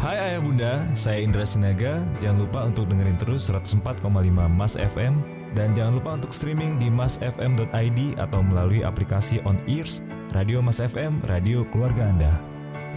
Hai Ayah Bunda, saya Indra Sinaga. Jangan lupa untuk dengerin terus 104,5 Mas FM. Dan jangan lupa untuk streaming di masfm.id atau melalui aplikasi On Ears, Radio Mas FM, radio keluarga Anda.